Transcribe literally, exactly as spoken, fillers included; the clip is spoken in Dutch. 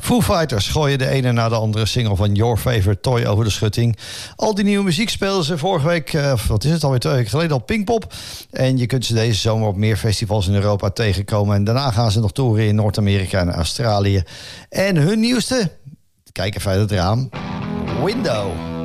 Foo Fighters gooien de ene na de andere single van Your Favorite Toy over de schutting. Al die nieuwe muziek speelden ze vorige week, uh, wat is het alweer, twee weken geleden al, Pinkpop. En je kunt ze deze zomer op meer festivals in Europa tegenkomen. En daarna gaan ze nog toeren in Noord-Amerika en Australië. En hun nieuwste, kijk even uit het raam, Window.